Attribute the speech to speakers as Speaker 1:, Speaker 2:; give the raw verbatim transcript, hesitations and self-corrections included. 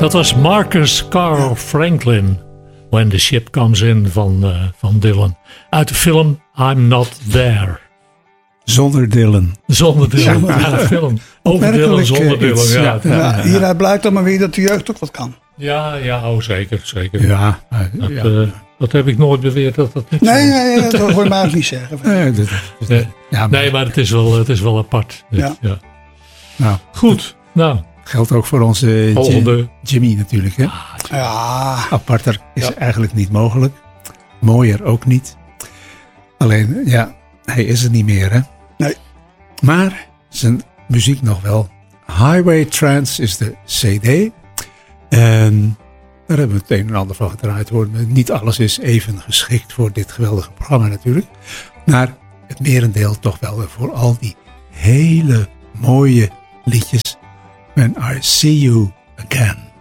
Speaker 1: Dat was Marcus Carl Franklin, When the Ship Comes In van, uh, van Dylan. Uit de film I'm Not There.
Speaker 2: Zonder Dylan.
Speaker 1: Zonder Dylan, ja, ja, film. Over Dylan, zonder Dylan. Ja, ja,
Speaker 3: ja, ja. Hieruit blijkt dan maar weer dat de jeugd ook wat kan.
Speaker 1: Ja, ja, oh, zeker, zeker.
Speaker 2: Ja,
Speaker 1: dat,
Speaker 2: ja.
Speaker 1: Uh, dat heb ik nooit beweerd dat dat niet
Speaker 3: nee, nee, nee, dat hoor je mij ook niet zeggen.
Speaker 2: Nee, dat, dat,
Speaker 1: nee,
Speaker 2: ja, maar,
Speaker 1: nee, maar het is wel, het is wel apart. Dus, ja. Ja.
Speaker 2: Nou,
Speaker 1: goed. Nou.
Speaker 2: Geldt ook voor onze
Speaker 1: Volgende.
Speaker 2: Jimmy natuurlijk. Hè?
Speaker 3: Ja.
Speaker 2: Aparter is
Speaker 1: ja.
Speaker 2: eigenlijk niet mogelijk. Mooier ook niet. Alleen, ja, hij is er niet meer. Hè?
Speaker 3: Nee.
Speaker 2: Maar zijn muziek nog wel. Highway Trance is de cd. En daar hebben we het een en ander van gedraaid. Hoor. Niet alles is even geschikt voor dit geweldige programma natuurlijk. Maar het merendeel toch wel voor al die hele mooie liedjes. When I See You Again.